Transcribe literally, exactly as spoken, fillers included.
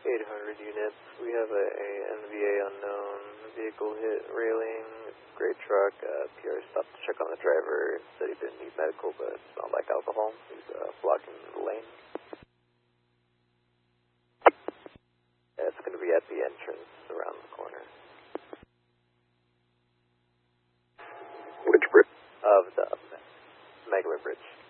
eight hundred units. We have a, a N V A unknown. Vehicle hit railing. Gray truck. Uh, P R stopped to check on the driver. Said he didn't need medical, but smelled like alcohol. He's uh, blocking the lane. Yeah, it's going to be at the entrance around the corner. Which bridge? Of the Megler Bridge.